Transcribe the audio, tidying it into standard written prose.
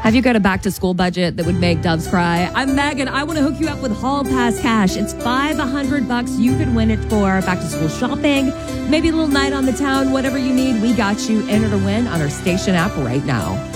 Have you got a back-to-school budget that would make Doves cry? I'm Megan. I want to hook you up with Hall Pass Cash. It's $500 you can win it for back-to-school shopping, maybe a little night on the town, whatever you need. We got you. Enter to win on our station app right now.